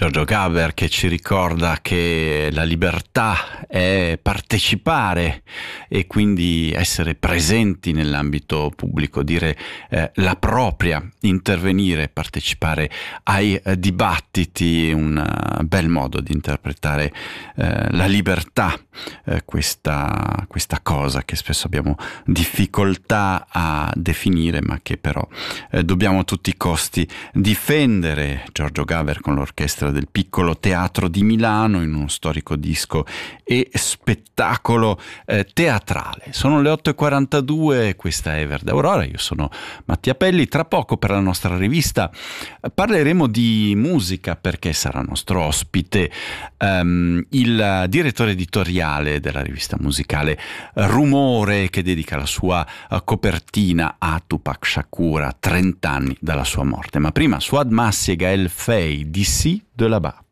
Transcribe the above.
Giorgio Gaber che ci ricorda che la libertà è partecipare e quindi essere presenti nell'ambito pubblico, dire la propria, intervenire, partecipare ai dibattiti, un bel modo di interpretare la libertà, questa cosa che spesso abbiamo difficoltà a definire, ma che però dobbiamo a tutti i costi difendere. Giorgio Gaber con l'orchestra del Piccolo Teatro di Milano in uno storico disco e spettacolo teatrale. Sono le 8:42, questa è Verde Aurora, io sono Mattia Pelli. Tra poco per la nostra rivista parleremo di musica, perché sarà nostro ospite il direttore editoriale della rivista musicale Rumore, che dedica la sua copertina a Tupac Shakur, a 30 anni dalla sua morte. Ma prima Souad Massi e Gaël Faye, d'ici de là-bas.